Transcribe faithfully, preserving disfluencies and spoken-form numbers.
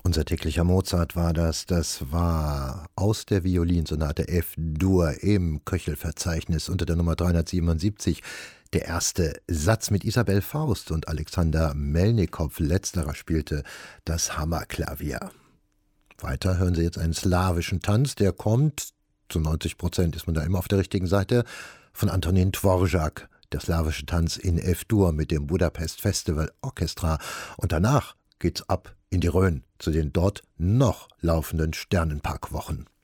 Unser täglicher Mozart war das. Das war aus der Violinsonate F-Dur im Köchel-Verzeichnis unter der Nummer dreihundertsiebenundsiebzig. Der erste Satz mit Isabel Faust und Alexander Melnikow. Letzterer spielte das Hammerklavier. Weiter hören Sie jetzt einen slawischen Tanz, der kommt, zu neunzig Prozent ist man da immer auf der richtigen Seite, von Antonin Dvorak. Der slawische Tanz in F-Dur mit dem Budapest Festival Orchestra. Und danach geht's ab in die Rhön zu den dort noch laufenden Sternenparkwochen.